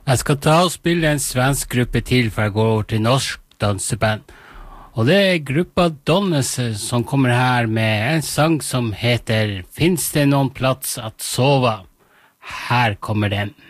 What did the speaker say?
Jeg skal ta og spille en svensk gruppe til, for jeg går over til norsk danseband. Og det gruppa Donnes som kommer her med en sang som heter «Finns det noen plats att sova?» Her kommer den.